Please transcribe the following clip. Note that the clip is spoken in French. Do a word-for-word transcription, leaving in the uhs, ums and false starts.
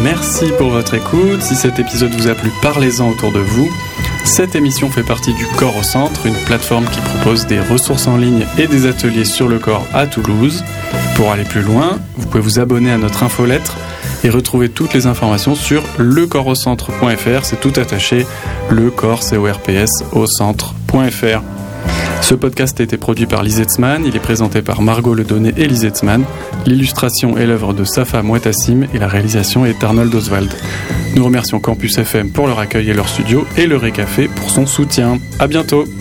merci pour votre écoute. Si cet épisode vous a plu, parlez-en autour de vous. Cette émission fait partie du Corps au Centre, une plateforme qui propose des ressources en ligne et des ateliers sur le corps à Toulouse. Pour aller plus loin, vous pouvez vous abonner à notre infolettre et retrouver toutes les informations sur le corps au centre point f r. C'est tout attaché, le corps, C O R P S, au centre point f r. Ce podcast a été produit par Lise Etzman, il est présenté par Margot Ledonné et Lise Etzman. L'illustration est l'œuvre de Safa Mouatassim et la réalisation est Arnold Oswald. Nous remercions Campus F M pour leur accueil et leur studio et le Récafé pour son soutien. À bientôt.